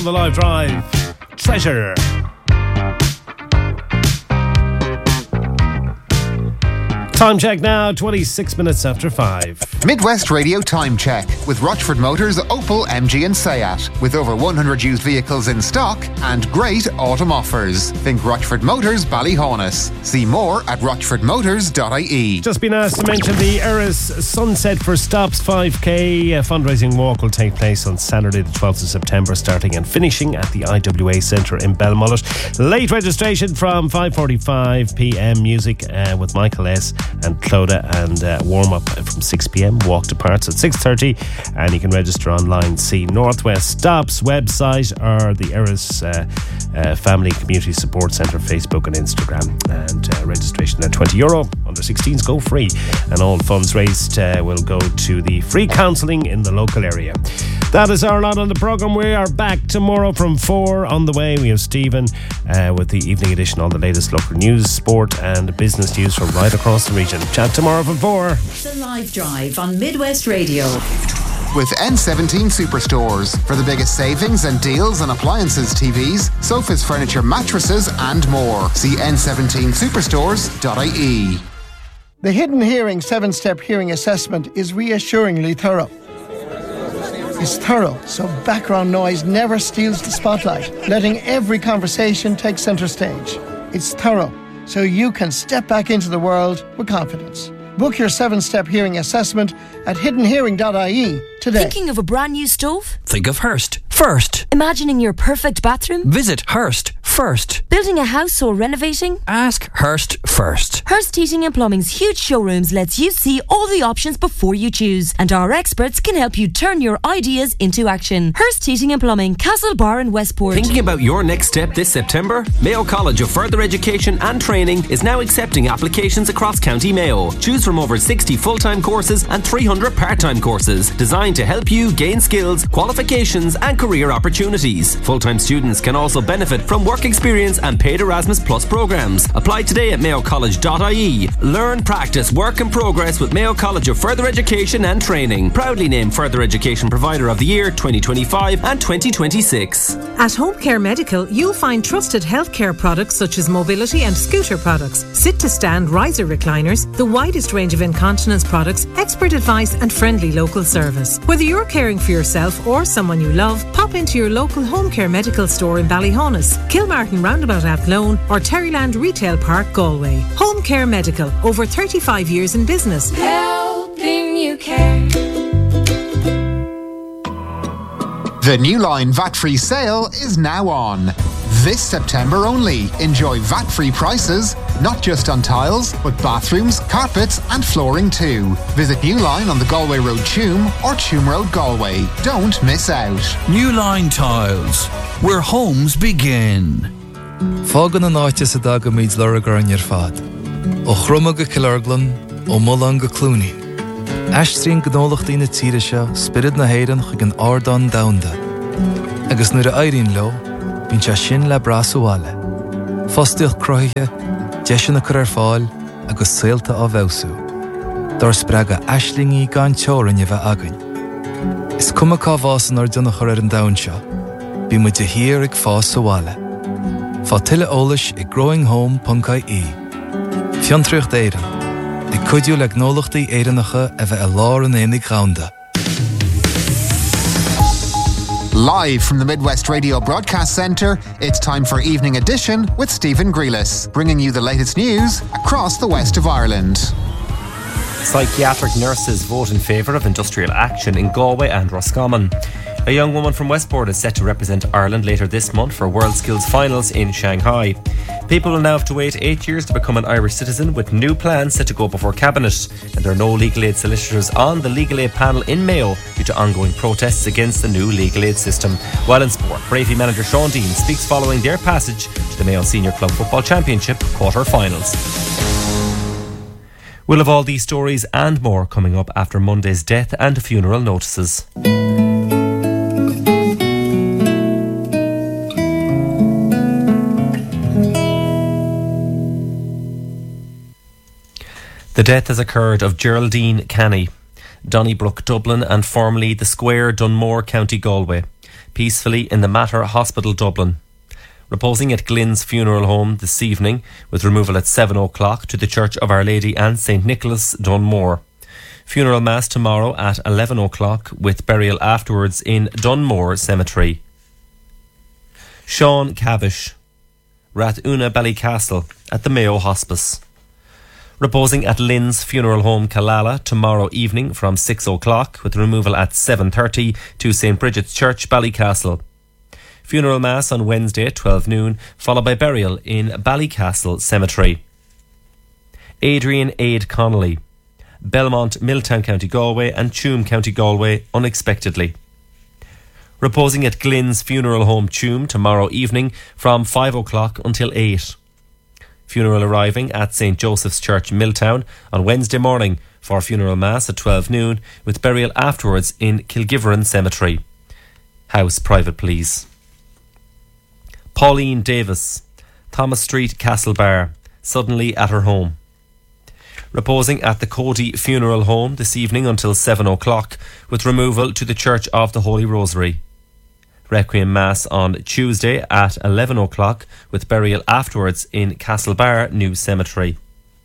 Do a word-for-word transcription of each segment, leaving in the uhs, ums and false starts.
the live drive. Treasure. Time check now, twenty-six minutes after five. Midwest Radio Time Check with Rochford Motors, Opel, M G and Seat. With over one hundred used vehicles in stock and great autumn offers. Think Rochford Motors, Ballyhonus. See more at rochford motors dot I E. Just been asked to mention the Eris Sunset for Stops five K uh, fundraising walk will take place on Saturday the twelfth of September, starting and finishing at the I W A Centre in Belmullet. Late registration from five forty-five p.m. Music uh, with Michael S. and Clodagh, and uh, warm up from six p.m. Walk to parts at six thirty, and you can register online. See Northwest Stops website or the Eris uh, uh, Family Community Support Centre Facebook and Instagram, and uh, registration at twenty euro. Under sixteens go free, and all funds raised uh, will go to the free counselling in the local area. That is our lot on the programme. We are back tomorrow from four. On the way we have Stephen uh, with the evening edition on the latest local news, sport and business news from right across the region. Chat tomorrow from four. The Live Drive on Midwest Radio. With N seventeen Superstores for the biggest savings and deals on appliances, T Vs, sofas, furniture, mattresses and more. See n seventeen superstores dot I E. The Hidden Hearing seven-step hearing assessment is reassuringly thorough. It's thorough, so background noise never steals the spotlight, letting every conversation take centre stage. It's thorough, so you can step back into the world with confidence. Book your seven-step hearing assessment at hidden hearing dot I E today. Thinking of a brand new stove? Think of Hearst first. Imagining your perfect bathroom? Visit Hearst first. Building a house or renovating? Ask Hearst first. Hearst Heating and Plumbing's huge showrooms lets you see all the options before you choose, and our experts can help you turn your ideas into action. Hearst Heating and Plumbing, Castlebar and Westport. Thinking about your next step this September? Mayo College of Further Education and Training is now accepting applications across County Mayo. Choose from over sixty full-time courses and three hundred part-time courses designed to help you gain skills, qualifications and career opportunities. Full-time students can also benefit from work experience and paid Erasmus Plus programs. Apply today at mayo college dot I E. Learn, practice, work and progress with Mayo College of Further Education and Training. Proudly named Further Education Provider of the Year twenty twenty-five and twenty twenty-six. At Home Care Medical, you'll find trusted healthcare products such as mobility and scooter products, sit-to-stand riser recliners, the widest range of incontinence products, expert advice and friendly local service. Whether you're caring for yourself or someone you love, pop into your local Home Care Medical store in Ballyhonus, Kilmartin Roundabout Athlone or Terryland Retail Park, Galway. Home Care Medical, over thirty-five years in business. Helping you care. The New Line V A T-free sale is now on. This September only. Enjoy V A T-free prices, not just on tiles, but bathrooms, carpets and flooring too. Visit New Line on the Galway Road Tuam or Tuam Road Galway. Don't miss out. New Line Tiles, where homes begin. Fágan an áite sa dag a míid luragar an ar fad. Ó chruma go Killarglan, ó Mullan go Clooney. Aistrín gnólachtaí na tíre seo, spirid na héirean chuig an ardán daunda. Agus nuair a éiríonn leo, bíonn sé sin le brasúáile. Fostaíoch cruthaithe, deis na cur ar fáil, agus saolta á bhebhsú. Dar spreaga aislingaí gan teorann a bheith againn. Is cuma cá bhásan ar duna chur ar an daun seo, bí mu de hir ag fás súáile. Fá tuile eolais i growing home dot I E. Fiontraocht éireann. I cuidiú le gnólachtaí éireannacha a bheith a lár an éanaigh ghaunda. Live from the Midwest Radio Broadcast Centre, it's time for Evening Edition with Stephen Grealis, bringing you the latest news across the west of Ireland. Psychiatric nurses vote in favour of industrial action in Galway and Roscommon. A young woman from Westport is set to represent Ireland later this month for WorldSkills Finals in Shanghai. People will now have to wait eight years to become an Irish citizen, with new plans set to go before Cabinet. And there are no legal aid solicitors on the legal aid panel in Mayo due to ongoing protests against the new legal aid system. While in sport, Bravey manager Sean Dean speaks following their passage to the Mayo Senior Club Football Championship quarter-finals. We'll have all these stories and more coming up after Monday's death and funeral notices. The death has occurred of Geraldine Canny, Donnybrook, Dublin, and formerly the Square, Dunmore, County Galway. peacefully in the Mater Hospital, Dublin. Reposing at Glyn's Funeral Home this evening, with removal at seven o'clock to the Church of Our Lady and Saint Nicholas, Dunmore. Funeral Mass tomorrow at eleven o'clock, with burial afterwards in Dunmore Cemetery. Sean Cavish, Rathuna Ballycastle at the Mayo Hospice. Reposing at Lynn's Funeral Home, Killala, tomorrow evening from six o'clock, with removal at seven thirty to Saint Bridget's Church, Ballycastle. Funeral Mass on Wednesday at twelve noon, followed by burial in Ballycastle Cemetery. Adrian Aid Connolly, Belmont, Milltown, County Galway and Tuam, County Galway, unexpectedly. Reposing at Glyn's Funeral Home, Tuam, tomorrow evening from five o'clock until eight. Funeral arriving at Saint Joseph's Church, Milltown, on Wednesday morning for funeral mass at twelve noon, with burial afterwards in Kilgiveran Cemetery. House private, please. Pauline Davis, Thomas Street, Castlebar, suddenly at her home. Reposing at the Cody Funeral Home this evening until seven o'clock, with removal to the Church of the Holy Rosary. Requiem Mass on Tuesday at eleven o'clock, with burial afterwards in Castlebar New Cemetery.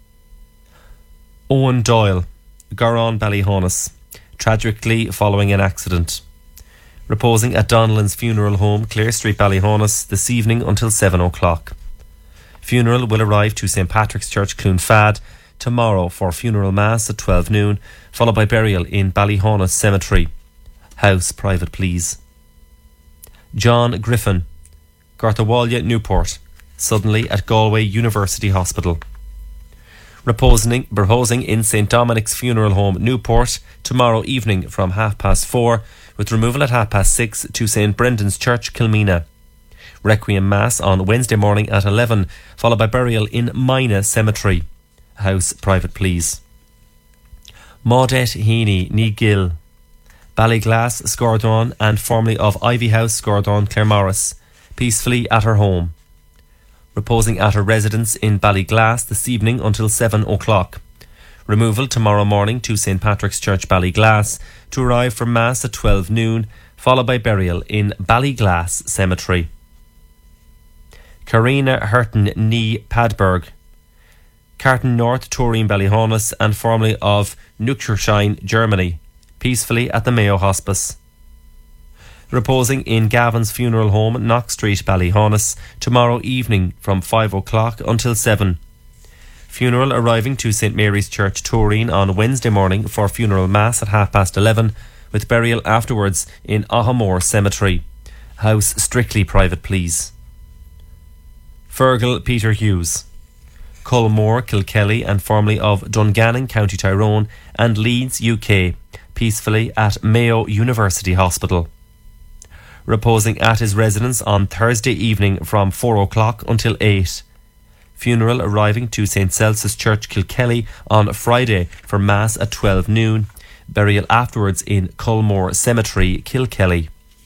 Owen Doyle, Goran Ballyhonus, tragically following an accident. Reposing at Donlan's Funeral Home, Clare Street, Ballyhonus, this evening until seven o'clock. Funeral will arrive to Saint Patrick's Church, Clonfad, tomorrow for funeral mass at twelve noon, followed by burial in Ballyhonus Cemetery. House private, please. John Griffin, Garthawalya, Newport, suddenly at Galway University Hospital. Reposing, reposing in Saint Dominic's Funeral Home, Newport, tomorrow evening from half past four, with removal at half past six to Saint Brendan's Church, Kilmena. Requiem Mass on Wednesday morning at eleven, followed by burial in Mina Cemetery. House private, please. Maudette Heaney, Nee Gill, Ballyglass, Scordon, and formerly of Ivy House, Scordon, Claremorris, peacefully at her home. Reposing at her residence in Ballyglass this evening until seven o'clock. Removal tomorrow morning to Saint Patrick's Church, Ballyglass, to arrive for Mass at twelve noon, followed by burial in Ballyglass Cemetery. Karina Hurton Nee Padberg, Carton North, Turin, Ballyhonus, and formerly of Nuckersheim, Germany, peacefully at the Mayo Hospice. Reposing in Gavin's Funeral Home, Knox Street, Ballyhonus, tomorrow evening from five o'clock until seven. Funeral arriving to Saint Mary's Church, Turin, on Wednesday morning for funeral mass at half past eleven, with burial afterwards in Ahamore Cemetery. House strictly private, please. Fergal Peter Hughes, Culmore, Kilkelly, and formerly of Dungannon, County Tyrone, and Leeds, U K, peacefully at Mayo University Hospital. Reposing at his residence on Thursday evening from four o'clock until eight. Funeral arriving to Saint Celsus Church, Kilkelly, on Friday for Mass at twelve noon. Burial afterwards in Culmore Cemetery, Kilkelly.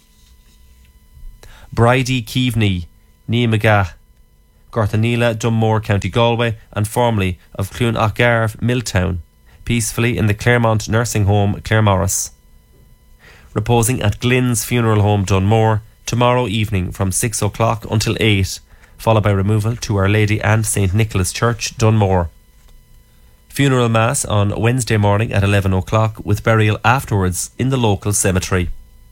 Bridie Keaveney, Niamagah, Garthanila, Dunmore, County Galway, and formerly of Clonacharf, Milltown, peacefully in the Claremont Nursing Home, Claremorris. Reposing at Glyn's Funeral Home, Dunmore, tomorrow evening from six o'clock until eight, followed by removal to Our Lady and Saint Nicholas Church, Dunmore. Funeral Mass on Wednesday morning at eleven o'clock, with burial afterwards in the local cemetery.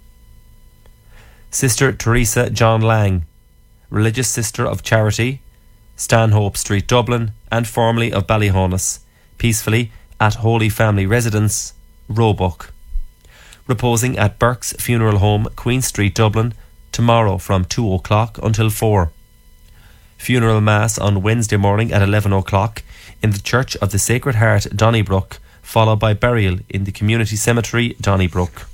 Sister Teresa John Lang, Religious Sister of Charity, Stanhope Street, Dublin, and formerly of Ballyhonus, peacefully at Holy Family Residence, Roebuck. Reposing at Burke's Funeral Home, Queen Street, Dublin, tomorrow from two o'clock until four. Funeral Mass on Wednesday morning at eleven o'clock in the Church of the Sacred Heart, Donnybrook, followed by burial in the Community Cemetery, Donnybrook.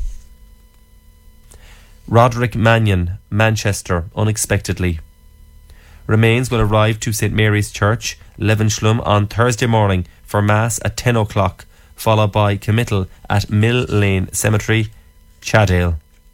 Roderick Mannion, Manchester, unexpectedly. Remains will arrive to Saint Mary's Church, Levenshulme, on Thursday morning for Mass at ten o'clock, followed by committal at Mill Lane Cemetery, Chadale.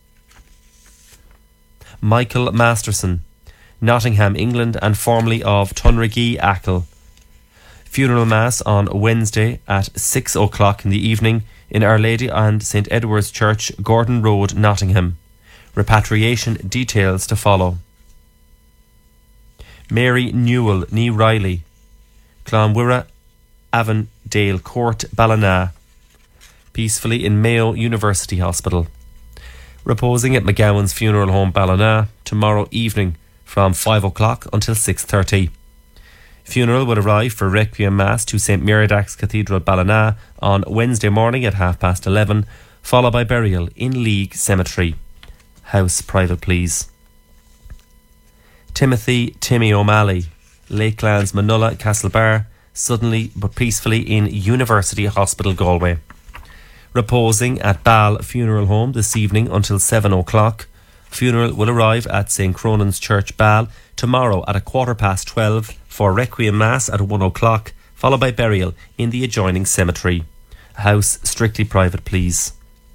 Michael Masterson, Nottingham, England, and formerly of Tunrigee, Achill. Funeral Mass on Wednesday at six o'clock in the evening in Our Lady and Saint Edward's Church, Gordon Road, Nottingham. Repatriation details to follow. Mary Newell, Ní Riley, Clonwira, Avondale Court, Ballina, peacefully in Mayo University Hospital. Reposing at McGowan's Funeral Home, Ballina, tomorrow evening from five o'clock until six thirty. Funeral will arrive for Requiem Mass to Saint Meridax Cathedral, Ballina on Wednesday morning at half past eleven, followed by burial in League Cemetery. House private, please. Timothy Timmy O'Malley, Lakelands, Manulla, Castlebar, suddenly but peacefully in University Hospital, Galway. Reposing at Ball Funeral Home this evening until seven o'clock. Funeral will arrive at Saint Cronan's Church, Ball, tomorrow at a quarter past twelve for Requiem Mass at one o'clock, followed by burial in the adjoining cemetery. House strictly private, please.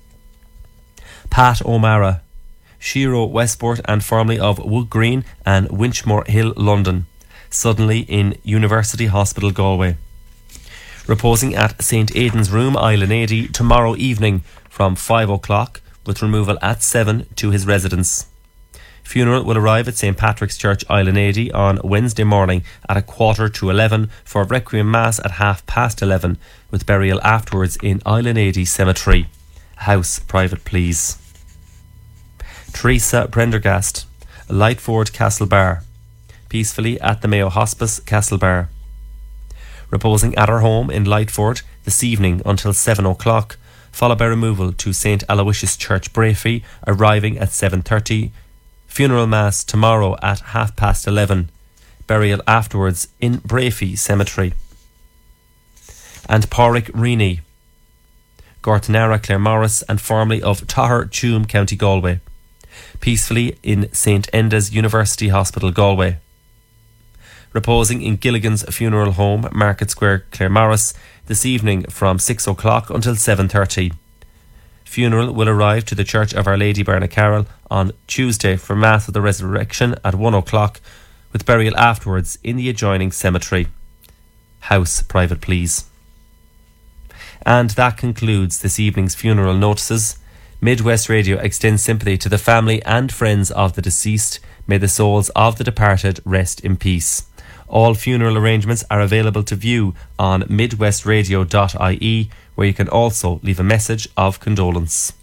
Pat O'Mara, Shiro, Westport, and formerly of Wood Green and Winchmore Hill, London, suddenly in University Hospital, Galway. Reposing at Saint Aidan's Room, Islanady, tomorrow evening from five o'clock, with removal at seven to his residence. Funeral will arrive at Saint Patrick's Church, Islanady on Wednesday morning at a quarter to eleven for Requiem Mass at half past eleven, with burial afterwards in Islanady Cemetery. House private, please. Teresa Prendergast, Lightford, Castlebar, peacefully at the Mayo Hospice, Castlebar. Reposing at her home in Lightford this evening until seven o'clock, followed by removal to Saint Aloysius Church, Brafey, arriving at seven thirty. Funeral Mass tomorrow at half past eleven. Burial afterwards in Brafey Cemetery. And Pádraig Rini, Gortanara, Claremorris, and formerly of Tahar Tuam, County Galway, peacefully in Saint Enda's University Hospital, Galway. Reposing in Gilligan's Funeral Home, Market Square, Claremorris, this evening from six o'clock until seven thirty. Funeral will arrive to the Church of Our Lady Barnacarroll on Tuesday for Mass of the Resurrection at one o'clock, with burial afterwards in the adjoining cemetery. House private, please. And that concludes this evening's funeral notices. Midwest Radio extends sympathy to the family and friends of the deceased. May the souls of the departed rest in peace. All funeral arrangements are available to view on midwestradio dot I E, where you can also leave a message of condolence.